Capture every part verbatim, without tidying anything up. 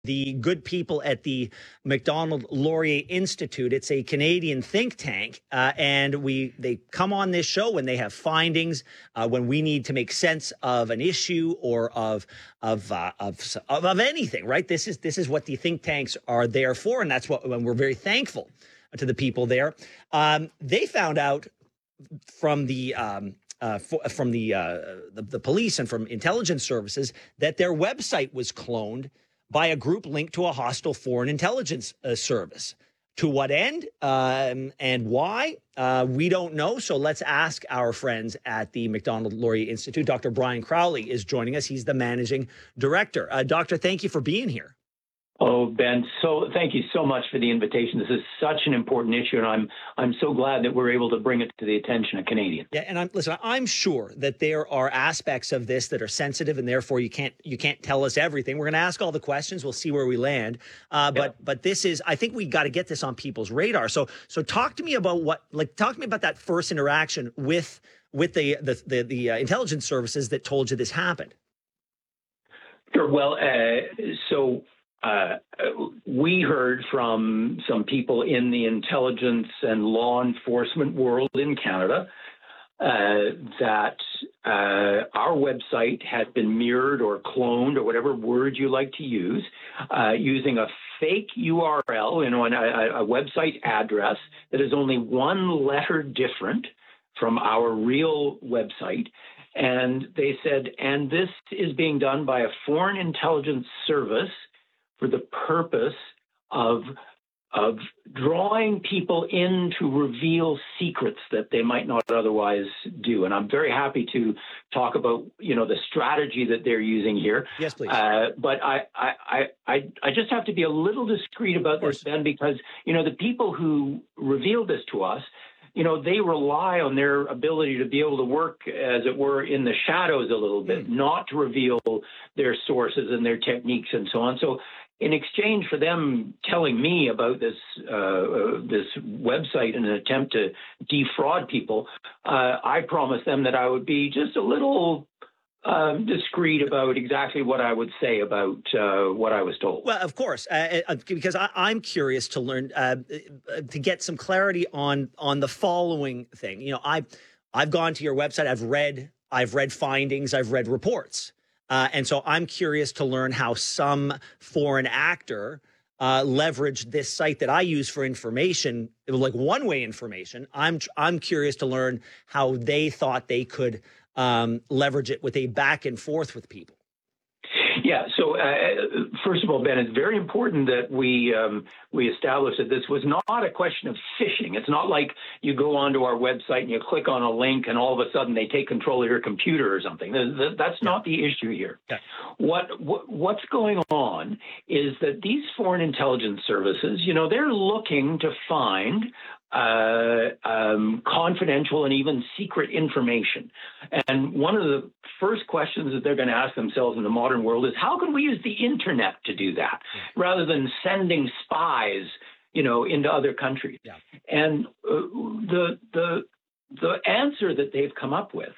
the good people at the Macdonald Laurier Institute. It's a Canadian think tank, uh, and we they come on this show when they have findings, uh, when we need to make sense of an issue or of of, uh, of of of anything. Right? This is this is what the think tanks are there for, and that's what when we're very thankful to the people there. Um, they found out from the um, uh, for, from the, uh, the the police and from intelligence services that their website was cloned by a group linked to a hostile foreign intelligence uh, service. To what end um, and why, uh, we don't know. So let's ask our friends at the Macdonald Laurier Institute. Doctor Brian Crowley is joining us. He's the managing director. Uh, doctor, thank you for being here. Oh, Ben, so thank you so much for the invitation. This is such an important issue, and I'm I'm so glad that we're able to bring it to the attention of Canadians. Yeah, and I'm listen. I'm sure that there are aspects of this that are sensitive, and therefore you can't you can't tell us everything. We're going to ask all the questions. We'll see where we land. Uh, but yeah. but this is, I think we got to get this on people's radar. So so talk to me about what like talk to me about that first interaction with with the the the, the uh, intelligence services that told you this happened. Sure. Well, uh, so. Uh, we heard from some people in the intelligence and law enforcement world in Canada uh, that uh, our website had been mirrored or cloned or whatever word you like to use uh, using a fake U R L, you know, a, a website address that is only one letter different from our real website. And they said, and this is being done by a foreign intelligence service for the purpose of of drawing people in to reveal secrets that they might not otherwise do. And I'm very happy to talk about, you know, the strategy that they're using here. Yes, please. Uh, but I, I, I, I just have to be a little discreet about this, Ben, because, you know, the people who revealed this to us, you know, they rely on their ability to be able to work, as it were, in the shadows a little bit, mm. not to reveal their sources and their techniques and so on. So in exchange for them telling me about this uh, uh, this website in an attempt to defraud people, uh, I promised them that I would be just a little um, discreet about exactly what I would say about uh, what I was told. Well, of course, uh, uh, because I, I'm curious to learn, uh, to get some clarity on on the following thing. You know, I've I've gone to your website. I've read I've read findings. I've read reports. Uh, and so I'm curious to learn how some foreign actor uh, leveraged this site that I use for information, like one-way information. I'm I'm curious to learn how they thought they could um, leverage it with a back and forth with people. Yeah. So uh, first of all, Ben, it's very important that we um, we establish that this was not a question of phishing. It's not like you go onto our website and you click on a link and all of a sudden they take control of your computer or something. That's not the issue here. Yeah. What, what what's going on is that these foreign intelligence services, you know, they're looking to find Uh, um, confidential and even secret information. And one of the first questions that they're going to ask themselves in the modern world is, how can we use the internet to do that rather than sending spies, you know, into other countries? Yeah. And uh, the the the answer that they've come up with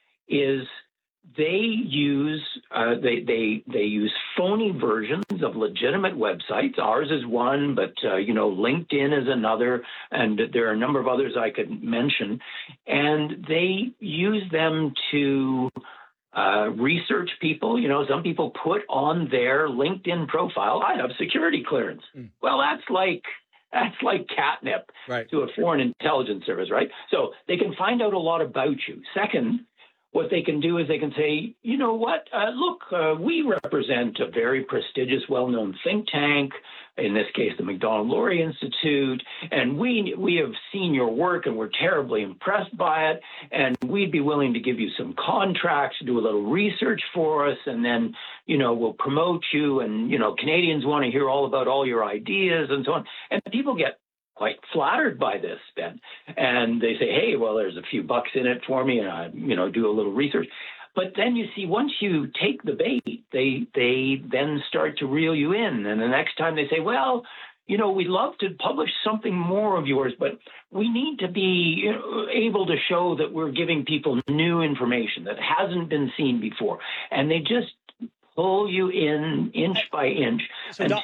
is they use uh, they they they use phony versions of legitimate websites. Ours is one, but uh, you know, LinkedIn is another, and there are a number of others I could mention. And they use them to uh, research people. You know, some people put on their LinkedIn profile, "I have security clearance." Mm. Well, that's like that's like catnip right. to a foreign intelligence service, right? So they can find out a lot about you. Second, what they can do is they can say, you know what, uh, look, uh, we represent a very prestigious, well-known think tank, in this case, the Macdonald Laurier Institute, and we we have seen your work and we're terribly impressed by it, and we'd be willing to give you some contracts, do a little research for us, and then, you know, we'll promote you, and, you know, Canadians want to hear all about all your ideas and so on. And people get quite flattered by this, Ben. And they say, hey, well, there's a few bucks in it for me, and I, you know, do a little research. But then you see, once you take the bait, they they then start to reel you in. And the next time they say, well, you know, we'd love to publish something more of yours, but we need to be, you know, able to show that we're giving people new information that hasn't been seen before. And they just pull you in inch by inch. So,